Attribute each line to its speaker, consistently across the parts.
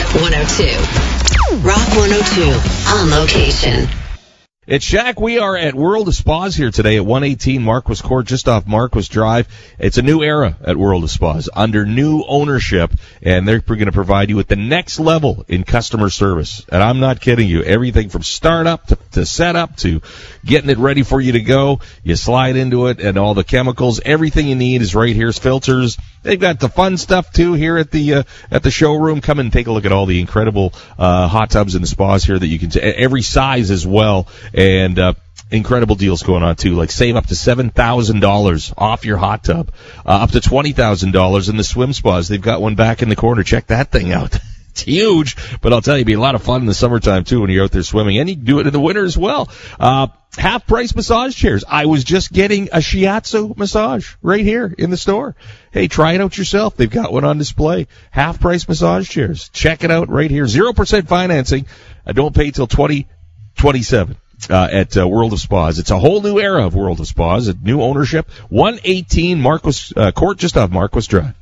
Speaker 1: 102. Rock 102 on location.
Speaker 2: It's Shaq. We are at World of Spas here today at 118 Marquis Court, just off Marquis Drive. It's a new era at World of Spas under new ownership, and they're going to provide you with the next level in customer service. And I'm not kidding you. Everything from startup to setup to getting it ready for you to go. You slide into it, and all the chemicals, everything you need is right here. Filters. They've got the fun stuff too here at the showroom. Come and take a look at all the incredible hot tubs in the spas here that you can every size as well. And incredible deals going on, too, like save up to $7,000 off your hot tub, up to $20,000 in the swim spas. They've got one back in the corner. Check that thing out. It's huge, but I'll tell you, it'll be a lot of fun in the summertime, too, when you're out there swimming. And you can do it in the winter as well. Half-price massage chairs. I was just getting a shiatsu massage right here in the store. Hey, try it out yourself. They've got one on display. Half-price massage chairs. Check it out right here. 0% financing. Don't pay till 2027. At World of Spas. It's a whole new era of World of Spas, a new ownership. 118 Marquis Court, just off Marquis Drive.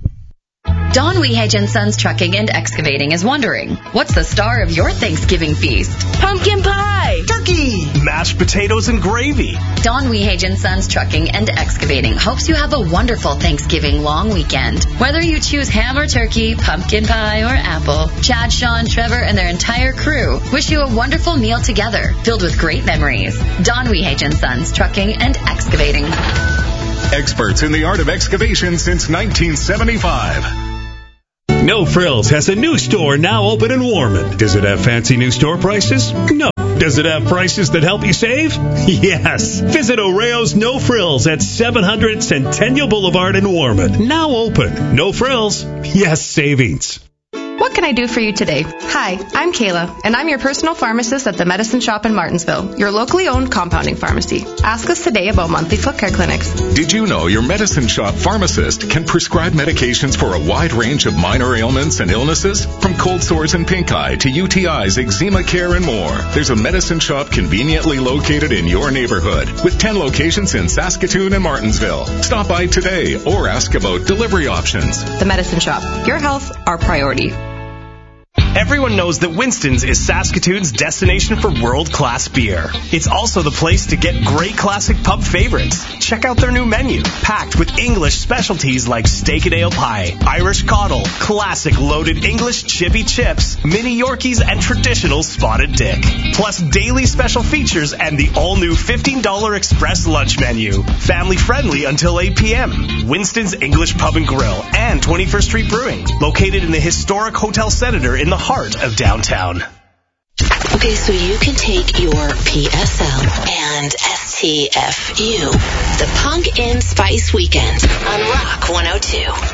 Speaker 3: Don Wehage & Sons Trucking and Excavating is wondering, what's the star of your Thanksgiving feast?
Speaker 4: Pumpkin pie! Turkey! Mashed potatoes and gravy!
Speaker 3: Don Wehage & Sons Trucking and Excavating hopes you have a wonderful Thanksgiving long weekend. Whether you choose ham or turkey, pumpkin pie or apple, Chad, Sean, Trevor, and their entire crew wish you a wonderful meal together, filled with great memories. Don Wehage & Sons Trucking and Excavating.
Speaker 5: Experts in the art of excavation since 1975.
Speaker 6: No Frills has a new store now open in Warman. Does it have fancy new store prices? No. Does it have prices that help you save? Yes. Visit Oreo's No Frills at 700 Centennial Boulevard in Warman. Now open. No Frills. Yes, savings.
Speaker 7: What can I do for you today? Hi, I'm Kayla, and I'm your personal pharmacist at the Medicine Shop in Martinsville, your locally owned compounding pharmacy. Ask us today about monthly foot care clinics.
Speaker 5: Did you know your Medicine Shop pharmacist can prescribe medications for a wide range of minor ailments and illnesses? From cold sores and pink eye to UTIs, eczema care, and more. There's a Medicine Shop conveniently located in your neighborhood with 10 locations in Saskatoon and Martinsville. Stop by today or ask about delivery options.
Speaker 7: The Medicine Shop. Your health, our priority.
Speaker 4: Everyone knows that Winston's is Saskatoon's destination for world-class beer. It's also the place to get great classic pub favorites. Check out their new menu, packed with English specialties like steak and ale pie, Irish caudle, classic loaded English chippy chips, mini Yorkies, and traditional spotted dick. Plus daily special features and the all-new $15 express lunch menu. Family-friendly until 8 p.m. Winston's English Pub and Grill and 21st Street Brewing, located in the historic Hotel Senator in the heart of downtown.
Speaker 1: Okay, so you can take your PSL and STFU. The Punk in Spice Weekend on Rock 102.